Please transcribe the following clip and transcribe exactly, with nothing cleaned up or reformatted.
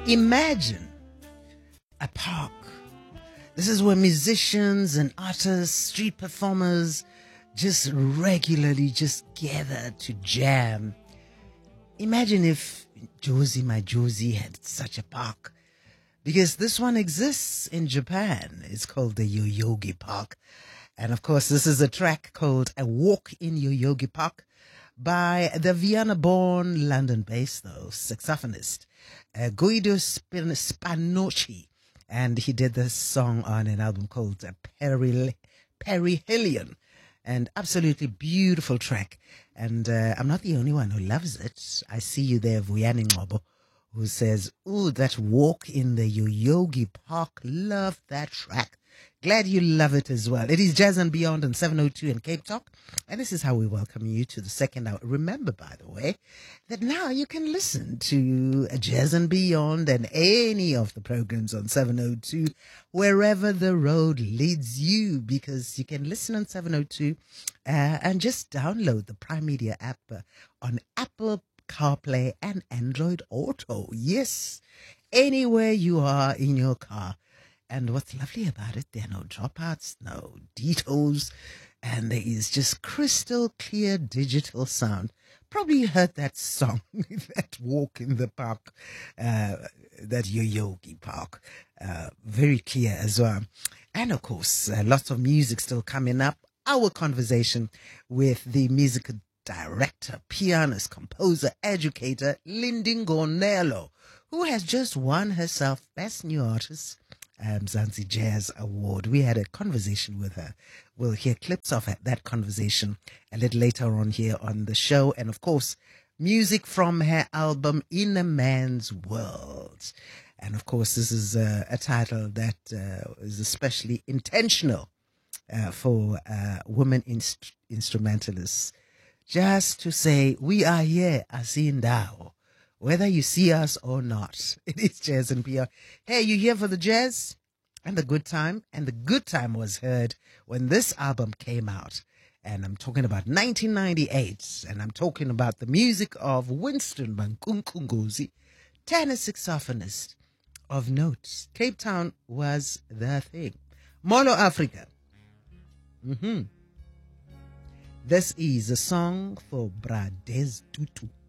Imagine a park. This is where musicians and artists, street performers just regularly just gather to jam. Imagine if Josie, my Josie, had such a park. Because this one exists in Japan. It's called the Yoyogi Park. And of course, this is a track called A Walk in Yoyogi Park by the Vienna-born, London-based, though, saxophonist, uh, Guido Spin- Spanocchi. And he did this song on an album called uh, Peril- Perihelion. And absolutely beautiful track. And uh, I'm not the only one who loves it. I see you there, Vuyani Ngobo, who says, ooh, that walk in the Yoyogi Park. Love that track. Glad you love it as well. It is Jazz and Beyond on seven oh two in Cape Talk. And this is how we welcome you to the second hour. Remember, by the way, that now you can listen to Jazz and Beyond and any of the programs on seven oh two, wherever the road leads you, because you can listen on seven oh two uh, and just download the Prime Media app uh, on Apple CarPlay and Android Auto. Yes, anywhere you are in your car. And what's lovely about it, there are no dropouts, no detours, and there is just crystal clear digital sound. Probably you heard that song, that walk in the park, uh, that Yoyogi Park, uh, very clear as well. And of course, uh, lots of music still coming up. Our conversation with the music director, pianist, composer, educator, Lindy Ngonelo, who has just won herself Best New Artist Um, Zanzi Jazz Award. We had a conversation with her. We'll hear clips of that conversation a little later on here on the show. And of course, music from her album In a Man's World. And of course, this is uh, a title that uh, is especially intentional uh, for uh, women inst- instrumentalists. Just to say, we are here, Asindao. Whether you see us or not, it is Jazz and Beyond. Hey, you here for the jazz and the good time? And the good time was heard when this album came out. And I'm talking about nineteen ninety-eight. And I'm talking about the music of Winston Mankunkungozi, tenor saxophonist of note. Cape Town was the thing. Molo Africa. Mm-hmm. This is a song for Brades Tutu.